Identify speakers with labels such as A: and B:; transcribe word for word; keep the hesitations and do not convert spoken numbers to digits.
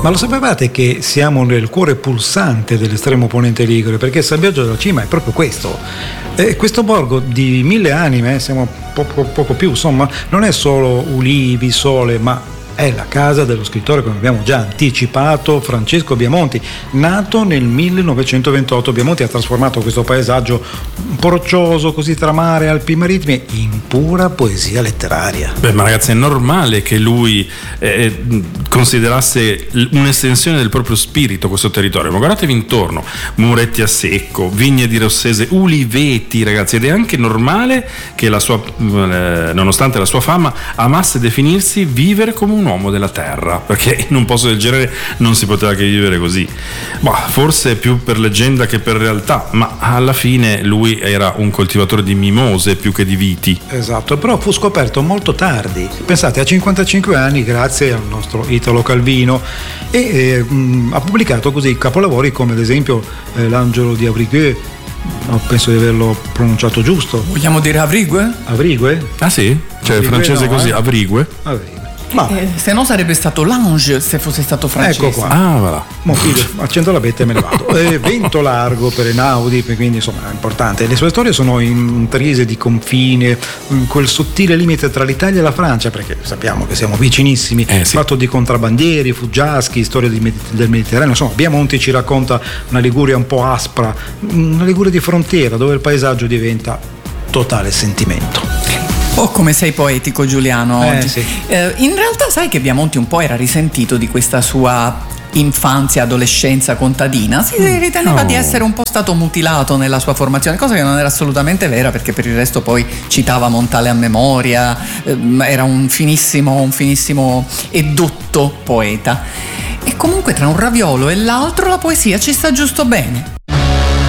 A: Ma lo sapevate che siamo nel cuore pulsante dell'estremo ponente ligure? Perché San Biagio della Cima è proprio questo. E questo borgo di mille anime, siamo poco, poco più, insomma, non è solo ulivi, sole, ma è la casa dello scrittore, come abbiamo già anticipato, Francesco Biamonti, nato nel millenovecentoventotto. Biamonti ha trasformato questo paesaggio un po' roccioso, così tra mare, Alpi marittime, in pura poesia letteraria.
B: Beh, ma ragazzi, è normale che lui eh, considerasse un'estensione del proprio spirito questo territorio. Ma guardatevi intorno, muretti a secco, vigne di Rossese, uliveti, ragazzi, ed è anche normale che la sua, eh, nonostante la sua fama, amasse definirsi vivere come un uomo della terra, perché in un posto del genere non si poteva che vivere così. Bah, forse più per leggenda che per realtà, ma alla fine lui era un coltivatore di mimose più che di viti.
A: Esatto, però fu scoperto molto tardi, pensate, a cinquantacinque anni, grazie al nostro Italo Calvino, e eh, mh, ha pubblicato così capolavori come ad esempio eh, L'Angelo di Avrigueux. No, penso di averlo pronunciato giusto.
C: Vogliamo dire Avrigueux?
A: Avrigueux?
B: Ah sì? Cioè il francese
A: no,
B: così,
A: eh?
B: Avrigueux?
A: Avrigueux.
C: Ma eh, se no sarebbe stato Lange se fosse stato francese.
A: Ecco qua.
B: Ah, voilà.
A: Mo figlio, accendo la betta e me ne vado. E vento largo per Einaudi, quindi insomma è importante. Le sue storie sono intrise di confine, quel sottile limite tra l'Italia e la Francia, perché sappiamo che siamo vicinissimi,
B: eh, sì.
A: fatto di contrabbandieri, fuggiaschi, storie di, del Mediterraneo. Insomma, Biamonti ci racconta una Liguria un po' aspra, una Liguria di frontiera dove il paesaggio diventa totale sentimento.
C: Oh, come sei poetico, Giuliano,
A: eh,
C: oggi.
A: Sì.
C: Eh, in realtà sai che Biamonti un po' era risentito di questa sua infanzia, adolescenza contadina. Si riteneva
B: no.
C: di essere un po' stato mutilato nella sua formazione, cosa che non era assolutamente vera, perché per il resto poi citava Montale a memoria, ehm, era un finissimo, un finissimo e dotto poeta. E comunque tra un raviolo e l'altro la poesia ci sta giusto bene.